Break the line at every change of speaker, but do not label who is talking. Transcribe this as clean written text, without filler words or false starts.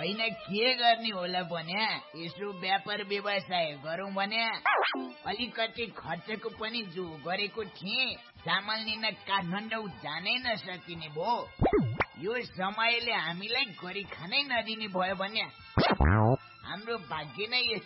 होइन के गर्ने होला भने यसो व्यापार व्यवसाय गरौँ भने अलिकति खर्चको पनि जो गरेको थिएँ चामल लिन काठमाडौँ जानै नसकिने भो। यो समयले हामीलाई गरी खानै नदिने भयो भने हाम्रो भाग्य नै